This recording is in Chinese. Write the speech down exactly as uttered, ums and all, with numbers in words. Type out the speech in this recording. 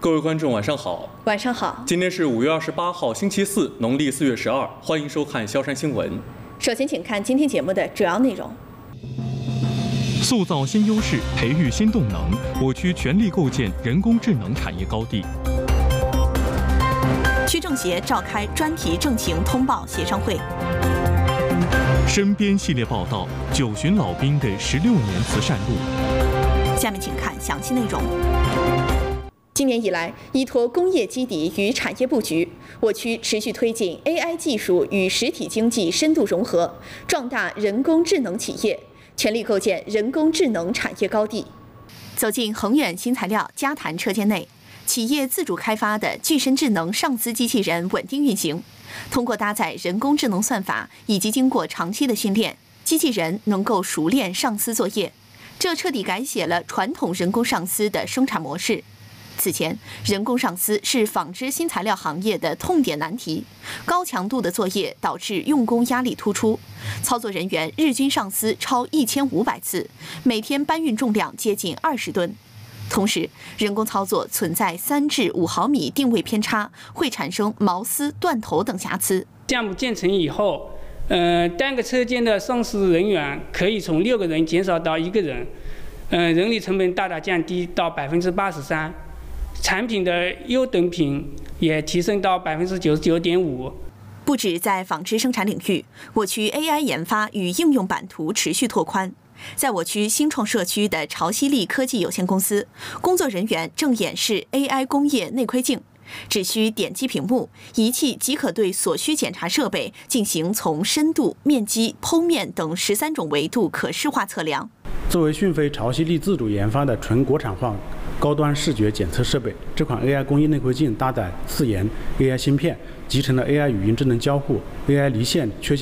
各位观众，晚上好。 晚上好。 今天是五月二十八号，星期四，农历四月十二。欢迎收看萧山新闻。 首先，请看今天节目的主要内容。 塑造新优势，培育新动能，我区全力构建人工智能产业高地。 区政协召开专题政情通报协商会。 身边系列报道：九旬老兵的十六年慈善路。 下面请看详细内容。 今年以来，依托工业基底与产业布局，我区持续推进 A I 技术与实体经济深度融合，壮大人工智能企业，全力构建人工智能产业高地。 走进恒远新材料嘉谈车间内，企业自主开发的具身智能上司机器人稳定运行。通过搭载人工智能算法以及经过长期的训练，机器人能够熟练上司作业，这彻底改写了传统人工上司的生产模式。此前，人工上司是纺织新材料行业的痛点难题，高强度的作业导致用工压力突出，操作人员日均上司超一千五百次，每天搬运重量接近二十吨。同时，人工操作存在三至五毫米定位偏差，会产生毛丝、断头等瑕疵。 项目建成以后，呃，单个车间的上司人员可以从六个人减少到一个人，呃，人力成本大大降低到百分之八十三。产品的优等品也提升到百分之九十九点五。 不止在纺织生产领域，我区 A I 研发与应用版图持续拓宽。在我区新创社区的潮汐力科技有限公司，工作人员正演示 A I 工业内窥镜，只需点击屏幕，仪器即可对所需检查设备进行从深度、面积、剖面等十三种维度可视化测量。 作为讯飞潮汐力自主研发的纯国产化高端视觉检测设备，这款 A I 工业内窥镜搭载自研 A I 芯片，集成了 A I 语音智能交互、A I 离线缺陷